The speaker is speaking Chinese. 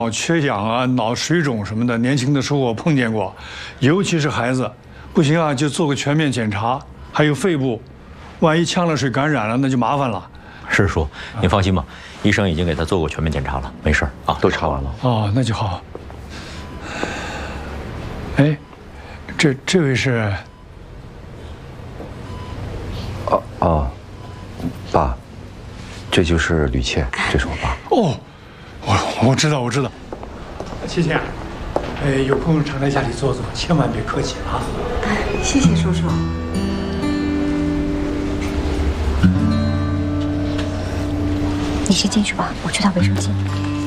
缺氧啊、脑水肿什么的，年轻的时候我碰见过，尤其是孩子，不行啊就做个全面检查，还有肺部，万一呛了水感染了那就麻烦了。 是叔，您放心吧，医生已经给他做过全面检查了，没事啊， 都查完了。 哦，那就好。哎，这位是？ 爸，这就是吕倩，这是我爸。 哦，我知道。倩倩，有空常来家里坐坐，千万别客气啊。 谢谢叔叔。 你先进去吧，我去趟卫生间。